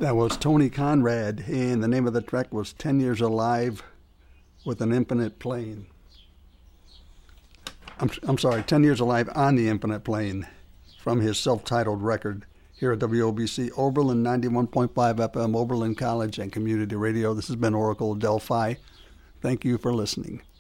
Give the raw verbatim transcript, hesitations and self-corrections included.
That was Tony Conrad, and the name of the track was ten years Alive with an Infinite Plane. I'm, I'm sorry, ten years Alive on the Infinite Plane from his self-titled record here at W O B C Oberlin ninety-one point five F M, Oberlin College and Community Radio. This has been Oracle Delphi. Thank you for listening.